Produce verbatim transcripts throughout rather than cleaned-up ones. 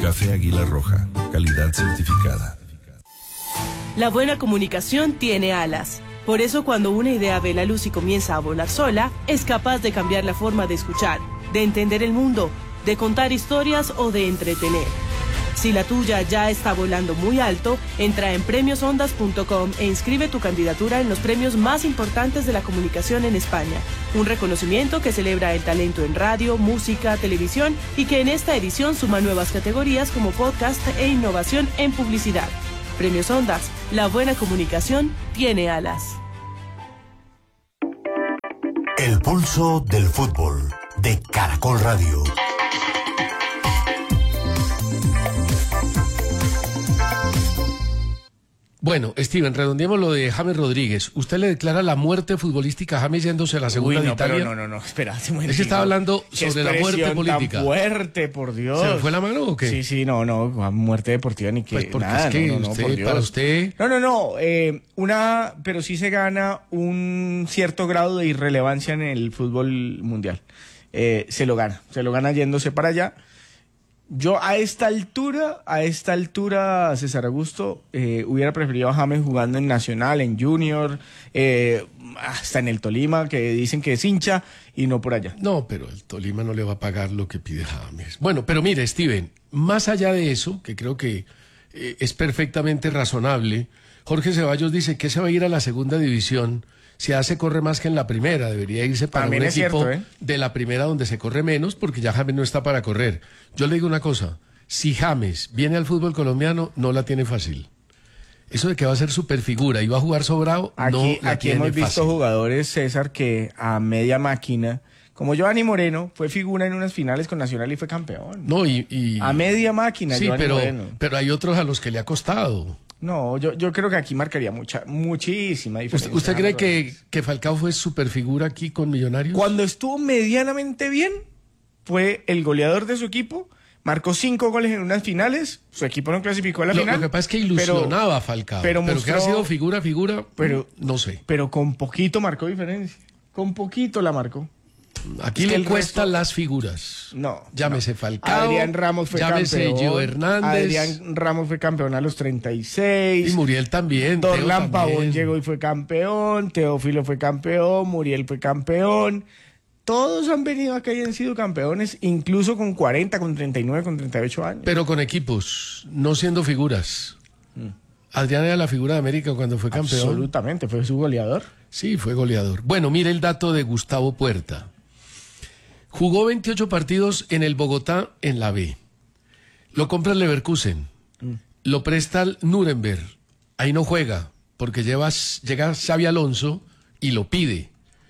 Café Águila Roja, calidad certificada. La buena comunicación tiene alas. Por eso cuando una idea ve la luz y comienza a volar sola, es capaz de cambiar la forma de escuchar, de entender el mundo, de contar historias o de entretener. Si la tuya ya está volando muy alto, entra en premios ondas punto com e inscribe tu candidatura en los premios más importantes de la comunicación en España. Un reconocimiento que celebra el talento en radio, música, televisión y que en esta edición suma nuevas categorías como podcast e innovación en publicidad. Premios Ondas, la buena comunicación tiene alas. El pulso del fútbol de Caracol Radio. Bueno, Steven, redondeemos lo de James Rodríguez. ¿Usted le declara la muerte futbolística a James yéndose a la segunda Uy, no, de Italia? pero no, no, no, espera. Es que estaba hablando sobre la muerte política. Tan fuerte, por Dios. ¿Se me fue la mano o qué? Sí, sí, no, no, muerte deportiva ni que Pues porque nada, es que no, no, no, usted, por Dios. para usted... No, no, no, eh, una, pero sí se gana un cierto grado de irrelevancia en el fútbol mundial. Eh, se lo gana, se lo gana yéndose para allá. Yo a esta altura, a esta altura, César Augusto, eh, hubiera preferido a James jugando en Nacional, en Junior, eh, hasta en el Tolima, que dicen que es hincha, y no por allá. No, pero el Tolima no le va a pagar lo que pide James. Bueno, pero mire, Steven, más allá de eso, que creo que eh, es perfectamente razonable, Jorge Ceballos dice que se va a ir a la segunda división. Si hace corre más que en la primera, debería irse para También un es equipo cierto, ¿eh? de la primera donde se corre menos, porque ya James no está para correr. Yo le digo una cosa, si James viene al fútbol colombiano, no la tiene fácil. Eso de que va a ser superfigura y va a jugar sobrado, Aquí, no la aquí tiene hemos visto fácil. jugadores, César, que a media máquina, como Giovanni Moreno, fue figura en unas finales con Nacional y fue campeón. No, y, y... A media máquina, Sí, Giovanni pero, Moreno. pero hay otros a los que le ha costado. No, yo, yo creo que aquí marcaría mucha, muchísima diferencia. ¿Usted, usted cree que, que Falcao fue superfigura aquí con Millonarios? Cuando estuvo medianamente bien, fue el goleador de su equipo, marcó cinco goles en unas finales, su equipo no clasificó a la lo, final. Lo que pasa es que ilusionaba pero, a Falcao, pero, pero mostró, que ha sido figura, figura, pero, no sé. Pero con poquito marcó diferencia, con poquito la marcó. Aquí es le el cuestan resto... las figuras. No. Llámese no. Falcao. Adrián Ramos fue llámese campeón. Gio Hernández. Adrián Ramos fue campeón a los treinta y seis. Y Muriel también. Dorlan Pavón llegó y fue campeón. Teófilo fue campeón. Muriel fue campeón. Todos han venido acá y han sido campeones, incluso con cuarenta, con treinta y nueve, con treinta y ocho años. Pero con equipos, no siendo figuras. Mm. Adrián era la figura de América cuando fue campeón. Absolutamente, fue su goleador. Sí, fue goleador. Bueno, mire el dato de Gustavo Puerta. Jugó veintiocho partidos en el Bogotá en la B. Lo compra el Leverkusen. Mm. Lo presta al Nuremberg. Ahí no juega, porque lleva, llega Xavi Alonso y lo pide.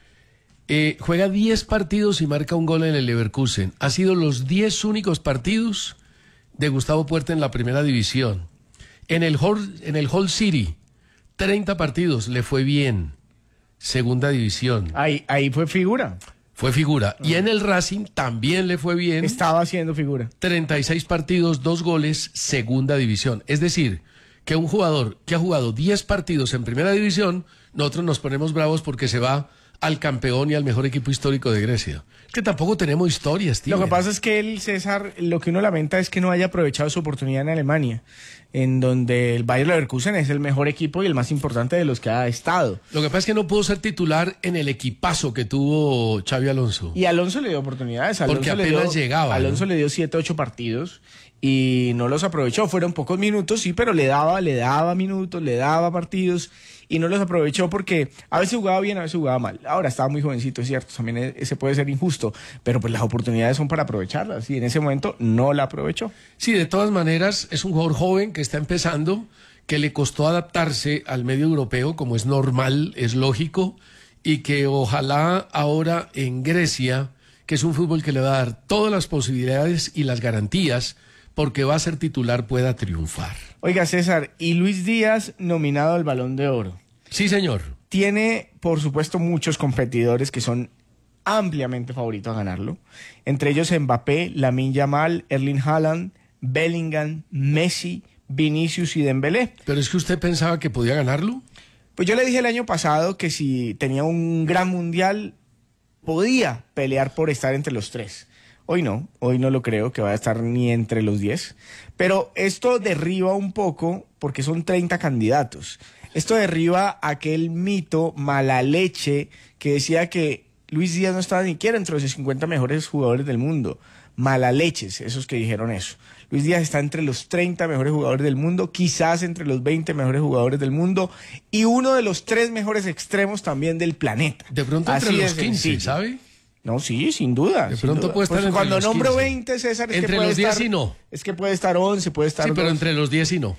Eh, juega diez partidos y marca un gol en el Leverkusen. Ha sido los diez únicos partidos de Gustavo Puerta en la primera división. En el Hull, en el Hull City, treinta partidos, le fue bien. Segunda división. Ahí, ahí fue figura. Fue figura. Y en el Racing también le fue bien. Estaba haciendo figura. treinta y seis partidos, dos goles, segunda división. Es decir, que un jugador que ha jugado diez partidos en primera división, nosotros nos ponemos bravos porque se va al campeón y al mejor equipo histórico de Grecia. Es que tampoco tenemos historias, tío. Lo que pasa es que el César, lo que uno lamenta es que no haya aprovechado su oportunidad en Alemania, en donde el Bayer Leverkusen es el mejor equipo y el más importante de los que ha estado. Lo que pasa es que no pudo ser titular en el equipazo que tuvo Xavi Alonso. Y Alonso le dio oportunidades. Alonso Porque apenas le dio, llegaba. Alonso ¿no? le dio siete, ocho partidos y no los aprovechó. Fueron pocos minutos, sí, pero le daba, le daba minutos, le daba partidos y no los aprovechó porque a veces jugaba bien, a veces jugaba mal. Ahora estaba muy jovencito, es cierto, también ese puede ser injusto, pero pues las oportunidades son para aprovecharlas y en ese momento no la aprovechó. Sí, de todas maneras es un jugador joven que está empezando, que le costó adaptarse al medio europeo, como es normal, es lógico, y que ojalá ahora en Grecia, que es un fútbol que le va a dar todas las posibilidades y las garantías, porque va a ser titular, pueda triunfar. Oiga, César, y Luis Díaz nominado al Balón de Oro. Sí, señor. Tiene, por supuesto, muchos competidores que son ampliamente favoritos a ganarlo. Entre ellos Mbappé, Lamine Yamal, Erling Haaland, Bellingham, Messi, Vinicius y Dembélé. ¿Pero es que usted pensaba que podía ganarlo? Pues yo le dije el año pasado que si tenía un gran mundial, podía pelear por estar entre los tres. Hoy no, hoy no lo creo que vaya a estar ni entre los diez. Pero esto derriba un poco, porque son treinta candidatos. Esto derriba aquel mito mala leche que decía que Luis Díaz no estaba ni siquiera entre los cincuenta mejores jugadores del mundo. Mala leches, esos que dijeron eso. Luis Díaz está entre los treinta mejores jugadores del mundo, quizás entre los veinte mejores jugadores del mundo y uno de los tres mejores extremos también del planeta. De pronto entre Así los de quince, sencillo. ¿sabe? No, sí, sin duda. De sin pronto duda. puede estar Pues entre cuando los nombro quince. veinte, César, es Entre que puede los diez estar, y no. Es que puede estar once, puede estar Sí, pero dos. entre los diez y no.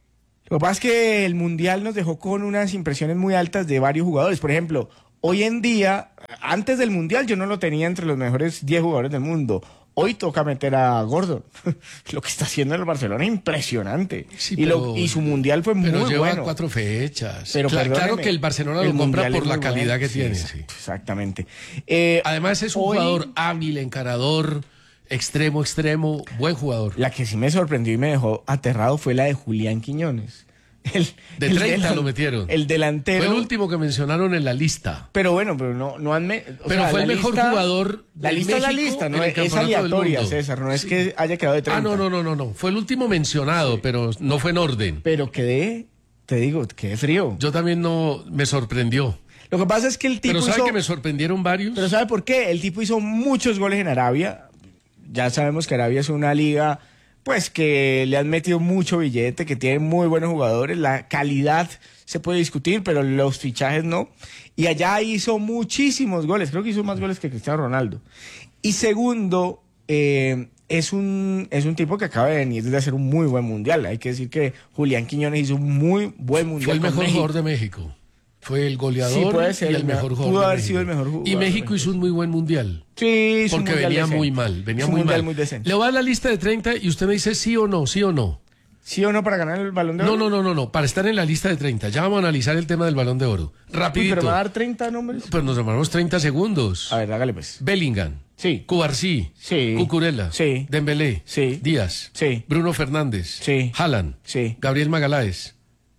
Lo que pasa es que el Mundial nos dejó con unas impresiones muy altas de varios jugadores. Por ejemplo, hoy en día, antes del Mundial yo no lo tenía entre los mejores diez jugadores del mundo. Hoy toca meter a Gordon. Lo que está haciendo el Barcelona es impresionante. Sí, y, lo- pero- y su Mundial fue muy Pero lleva bueno. cuatro fechas. Pero Cla- claro perdóneme, que el Barcelona el lo compra Mundial por es la muy calidad bueno. que Sí, tiene. exacto, Sí. Exactamente. Eh, Además es un hoy- jugador hábil, encarador, extremo, extremo, buen jugador. La que sí me sorprendió y me dejó aterrado fue la de Julián Quiñones. El, De el treinta delan- lo metieron. El delantero. Fue el último que mencionaron en la lista. Pero bueno, pero no, no han... me- o Pero sea, fue la el mejor lista- jugador La de lista es la México lista, no en el es, es campeonato del aleatoria, mundo. César, no es Sí. que haya quedado de treinta. Ah, no, no, no, no, no. Fue el último mencionado, pero no fue en orden. Pero quedé, te digo, quedé frío. Yo también no me sorprendió. Lo que pasa es que el tipo Pero ¿sabe hizo... que me sorprendieron varios? Pero ¿sabe por qué? El tipo hizo muchos goles en Arabia. Ya sabemos que Arabia es una liga, pues, que le han metido mucho billete, que tiene muy buenos jugadores. La calidad se puede discutir, pero los fichajes no. Y allá hizo muchísimos goles. Creo que hizo más goles que Cristiano Ronaldo. Y segundo, eh, es un, es un tipo que acaba de venir de hacer un muy buen mundial. Hay que decir que Julián Quiñones hizo un muy buen mundial. Fue el con mejor México. jugador de México. Fue el goleador Sí, puede ser y el el mejor- mejor jugador. pudo de haber México. sido el mejor jugador Y de México México. hizo un muy buen mundial. Sí, hizo un Porque mundial venía decente. muy mal, venía Hizo un muy mundial mal. muy decente. Le voy a dar la lista de treinta y usted me dice sí o no, sí o no. ¿Sí o no para ganar el Balón de No, Oro? no, no, no, no, para estar en la lista de treinta. Ya vamos a analizar el tema del Balón de Oro. Uy, Rapidito. pero me va a dar treinta nombres. Pues nos demoramos treinta segundos. A ver, hágale pues. Bellingham. Sí. Cubarsí. Sí. Cucurella. Sí. Dembélé. Sí. Díaz. Sí. Bruno Fernández. Sí. Haaland. Sí. Gabriel Magaláes.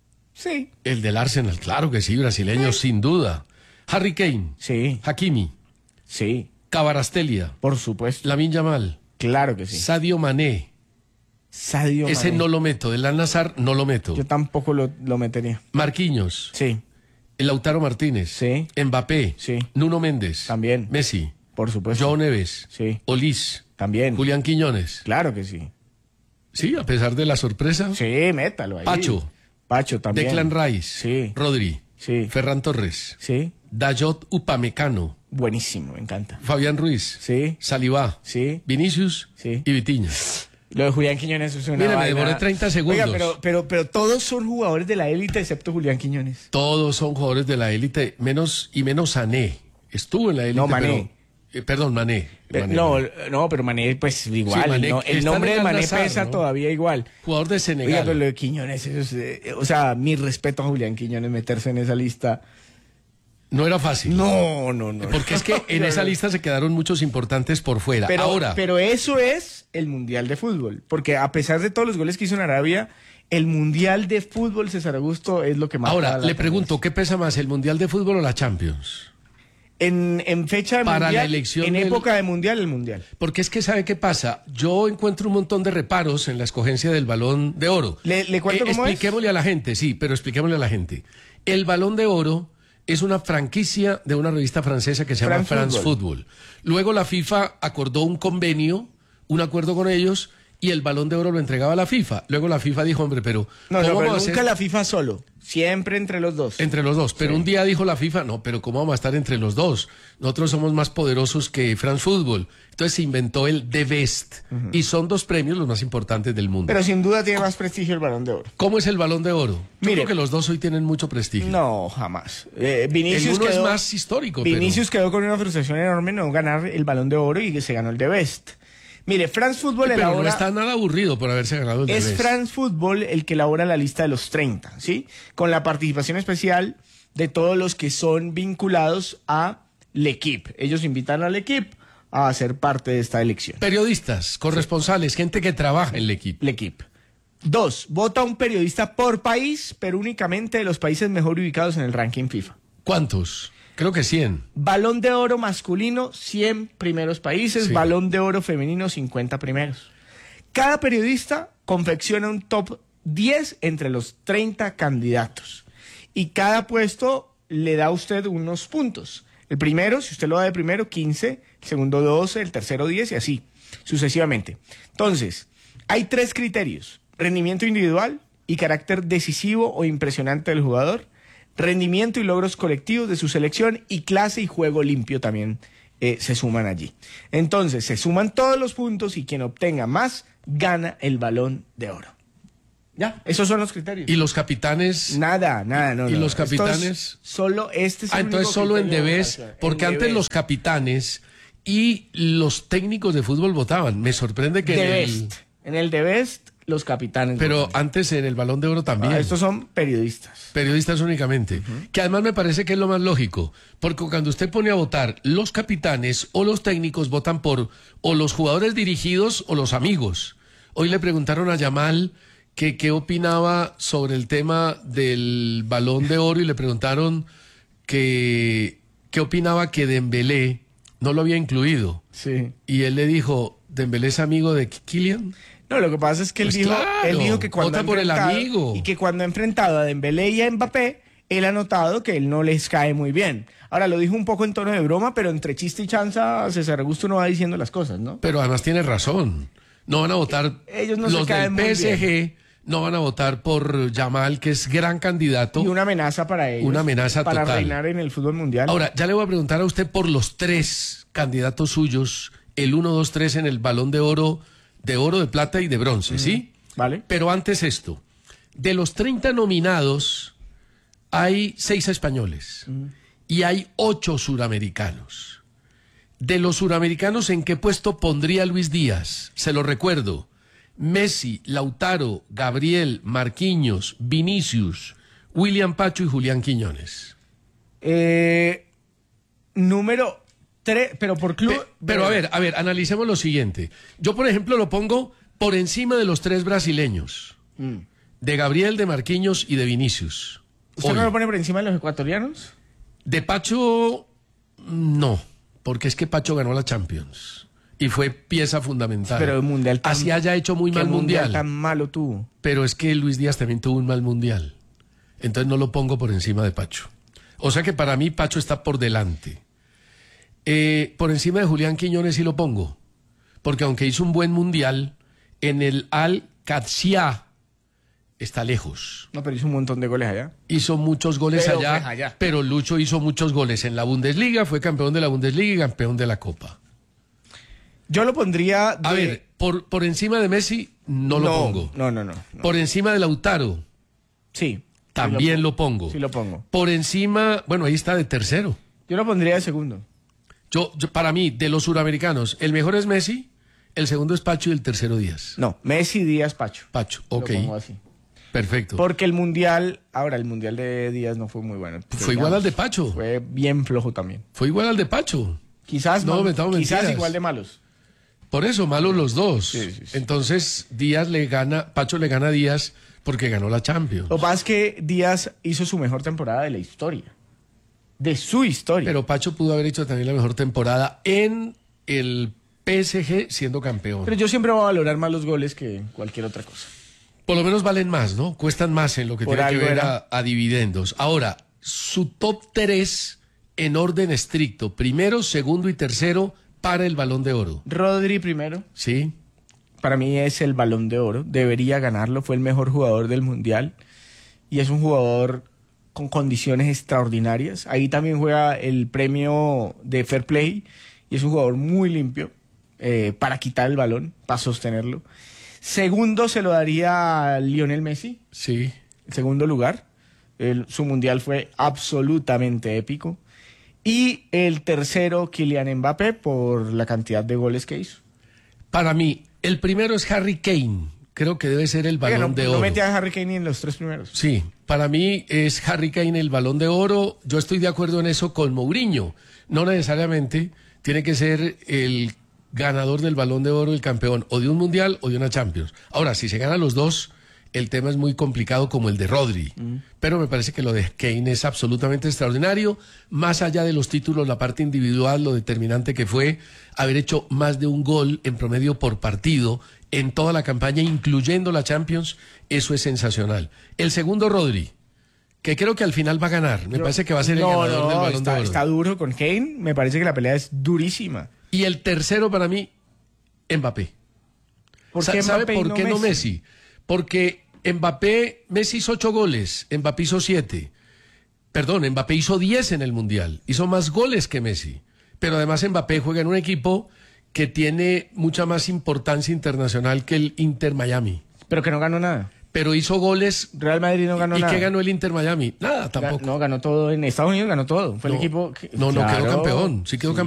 Sí. El del Arsenal, claro que sí, brasileño, sin duda. Harry Kane. Sí. Hakimi. Sí. Kvaratskhelia. Por supuesto. Lamine Yamal. Claro que sí. Sadio Mané. Sadio Ese Mané. no lo meto. Del Al-Nassr no lo meto. Yo tampoco lo, lo metería. Marquinhos. Sí. Lautaro Martínez. Sí. Mbappé. Sí. Nuno Méndez. También. Messi. Por supuesto. Joao Neves. Sí. Olis. También. Julián Quiñones. Claro que sí. Sí, a pesar de la sorpresa. Sí, métalo ahí. Pacho. Pacho también. Declan Rice. Sí. Rodri. Sí. Ferran Torres. Sí. Dayot Upamecano. Buenísimo, me encanta. Fabián Ruiz. Sí. Saliba. Sí. Vinicius. Sí. Y Vitinha. Lo de Julián Quiñones es una Mira, me vaina. demoré treinta segundos. Oiga, pero, pero, pero todos son jugadores de la élite excepto Julián Quiñones. Todos son jugadores de la élite, menos y menos Sané. Estuvo en la élite, No, Mané. pero- eh, perdón, Mané. Eh, Mané, no, Mané. no, pero Mané, pues igual. Sí, Mané, ¿no? El está nombre en de el Mané Al-Nassr, pesa ¿no? todavía igual. Jugador de Oiga, Senegal. pero lo de Quiñones, eso es, eh, o sea, mi respeto a Julián Quiñones meterse en esa lista. No era fácil. No, no, no. Porque es que en esa lista se quedaron muchos importantes por fuera. Pero, Ahora, pero eso es el Mundial de Fútbol. Porque a pesar de todos los goles que hizo en Arabia, el Mundial de Fútbol, César Augusto, es lo que más. ahora le pregunto, ¿qué pesa más, el Mundial de Fútbol o la Champions? En, en fecha de Para Mundial, la elección en del- época de Mundial, el Mundial. Porque es que, ¿sabe qué pasa? Yo encuentro un montón de reparos en la escogencia del Balón de Oro. ¿Le- le cuento cómo es? Expliquémosle a la gente, sí, pero expliquémosle a la gente. El Balón de Oro es una franquicia de una revista francesa que se llama France France Football. Football. Luego la FIFA acordó un convenio, un acuerdo con ellos, y el Balón de Oro lo entregaba a la FIFA. Luego la FIFA dijo, hombre, pero No, ¿cómo no, pero vamos a nunca hacer la FIFA solo. Siempre entre los dos. entre los dos? Pero Sí. un día dijo la FIFA, no, pero ¿cómo vamos a estar entre los dos? Nosotros somos más poderosos que France Football. Entonces se inventó el The Best. Y son dos premios los más importantes del mundo. Pero sin duda tiene más prestigio el Balón de Oro. ¿Cómo es el Balón de Oro? Yo Mire. creo que los dos hoy tienen mucho prestigio. No, jamás. Eh, el Vinicius uno quedó, es más histórico, pero- Vinicius quedó con una frustración enorme no ganar el Balón de Oro y se ganó el The Best. Mire, France Football pero no elabora... está nada aburrido por haberse ganado el The Es Best. France Football el que elabora la lista de los treinta, ¿sí? Con la participación especial de todos los que son vinculados a L'Equipe. Ellos invitan a L'Equipe a ser parte de esta elección. Periodistas, corresponsales, gente que trabaja en el equipo. L'Equipe. Dos, vota un periodista por país, pero únicamente de los países mejor ubicados en el ranking FIFA. ¿Cuántos? Creo que cien. Balón de oro masculino, cien primeros países. Sí. Balón de oro femenino, cincuenta primeros. Cada periodista confecciona un top diez entre los treinta candidatos. Y cada puesto le da a usted unos puntos. El primero, si usted lo da de primero, quince. El segundo, doce. El tercero, diez y así, sucesivamente. Entonces, hay tres criterios. Rendimiento individual y carácter decisivo o impresionante del jugador. Rendimiento y logros colectivos de su selección. Y clase y juego limpio también eh, se suman allí. Entonces, se suman todos los puntos y quien obtenga más gana el Balón de Oro. Ya, esos son los criterios. ¿Y los capitanes? Nada, nada, no. ¿Y no. los Esto es capitanes? solo este es Ah, el entonces único solo en criterio de Debes, votación. porque En antes Debes. los capitanes y los técnicos de fútbol votaban. Me sorprende que... The en el- Best. En el The Best, los capitanes. Pero votan. antes en el Balón de Oro también. Ah, estos son periodistas. Periodistas únicamente. Que además me parece que es lo más lógico. Porque cuando usted pone a votar, los capitanes o los técnicos votan por o los jugadores dirigidos o los amigos. Hoy le preguntaron a Yamal que qué opinaba sobre el tema del Balón de Oro y le preguntaron que qué opinaba que Dembélé no lo había incluido. Sí. Y él le dijo, ¿Dembélé es amigo de Kylian? No, lo que pasa es que él, Pues dijo, claro, él dijo que cuando vota ha por el enfrentado- amigo. y que cuando ha enfrentado a Dembélé y a Mbappé, él ha notado que él no les cae muy bien. Ahora, lo dijo un poco en tono de broma, pero entre chiste y chanza, César Augusto no va diciendo las cosas, ¿no? Pero además tiene razón. No van a votar. Ellos no se los caen del muy P S G no van a votar por Yamal, que es gran candidato. Y una amenaza para ellos. Una amenaza para total. reinar en el fútbol mundial. Ahora, ya le voy a preguntar a usted por los tres candidatos suyos, el uno, dos, tres en el Balón de Oro, de oro, de plata y de bronce, ¿sí? Vale. Pero antes esto, de los treinta nominados, hay seis españoles y hay ocho suramericanos. De los suramericanos, ¿en qué puesto pondría Luis Díaz? Se lo recuerdo. Messi, Lautaro, Gabriel, Marquinhos, Vinicius, William Pacho y Julián Quiñones. Eh, número tres, pero por club. Pe- pero a ver, a ver, analicemos lo siguiente. Yo, por ejemplo, lo pongo por encima de los tres brasileños. Mm. De Gabriel, de Marquinhos y de Vinicius. ¿Usted Hoy. no lo pone por encima de los ecuatorianos? De Pacho, no, porque es que Pacho ganó la Champions y fue pieza fundamental. Pero el mundial tan- Así haya hecho muy ¿Qué mal mundial. tan malo tuvo? Pero es que Luis Díaz también tuvo un mal mundial. Entonces no lo pongo por encima de Pacho. O sea que para mí Pacho está por delante. Eh, por encima de Julián Quiñones sí lo pongo. Porque aunque hizo un buen mundial, en el Al-Qadsiya está lejos. No, pero hizo un montón de goles allá. Hizo muchos goles Pero, allá, pues, allá. pero Lucho hizo muchos goles en la Bundesliga, fue campeón de la Bundesliga y campeón de la Copa. Yo lo pondría de... A ver, por, por encima de Messi no, lo pongo. No, no, no. no. Por encima de Lautaro Sí. también sí lo pongo. Sí lo pongo. Por encima, bueno, ahí está de tercero. Yo lo pondría de segundo. Yo, yo para mí, de los suramericanos, el mejor es Messi, el segundo es Pacho y el tercero Díaz. No, Messi, Díaz, Pacho. Pacho, Lo ok, pongo así. perfecto. Porque el mundial, ahora el mundial de Díaz no fue muy bueno. Fue igual al de Pacho. Fue bien flojo también. Fue igual al de Pacho. Quizás, No, mal- metamos quizás mentiras. igual de malos. Por eso, malos los dos. Sí, sí, sí. Entonces, Díaz le gana, Pacho le gana a Díaz porque ganó la Champions. Lo que pasa es que Díaz hizo su mejor temporada de la historia. De su historia. Pero Pacho pudo haber hecho también la mejor temporada en el P S G siendo campeón. Pero yo siempre voy a valorar más los goles que cualquier otra cosa. Por lo menos valen más, ¿no? Cuestan más en lo que Por tiene que algo ver era. a, a dividendos. Ahora, su top tres en orden estricto, primero, segundo y tercero para el Balón de Oro. Rodri primero. ¿Sí? Para mí es el Balón de Oro. Debería ganarlo. Fue el mejor jugador del Mundial. Y es un jugador con condiciones extraordinarias. Ahí también juega el premio de Fair Play. Y es un jugador muy limpio eh, para quitar el balón, para sostenerlo. Segundo se lo daría a Lionel Messi. Sí. En segundo lugar. El- su Mundial fue absolutamente épico. Y el tercero, Kylian Mbappé, por la cantidad de goles que hizo. Para mí, el primero es Harry Kane. Creo que debe ser el Oiga, Balón no, de no Oro. mete a Harry Kane ni en los tres primeros. Sí, para mí es Harry Kane el Balón de Oro. Yo estoy de acuerdo en eso con Mourinho. No necesariamente tiene que ser el ganador del Balón de Oro, el campeón, o de un Mundial o de una Champions. Ahora, si se ganan los dos, el tema es muy complicado como el de Rodri. Mm. Pero me parece que lo de Kane es absolutamente extraordinario. Más allá de los títulos, la parte individual, lo determinante que fue haber hecho más de un gol en promedio por partido en toda la campaña, incluyendo la Champions, eso es sensacional. El segundo, Rodri, que creo que al final va a ganar. Me Yo, parece que va a ser el no, ganador no, del Balón está, de Oro. Está duro con Kane. Me parece que la pelea es durísima. Y el tercero para mí, Mbappé. ¿Por qué ¿Sabe Mbappé por no qué no Messi? Messi? Porque Mbappé, Messi hizo ocho goles, Mbappé hizo siete. Perdón, Mbappé hizo diez en el Mundial. Hizo más goles que Messi. Pero además Mbappé juega en un equipo que tiene mucha más importancia internacional que el Inter Miami. Pero que no ganó nada. Pero hizo goles. Real Madrid no ganó ¿Y nada. qué ganó el Inter Miami? Nada, tampoco. No, ganó todo. En Estados Unidos ganó todo. Fue no, el equipo que, no, no claro, quedó campeón. Sí quedó sí. campeón.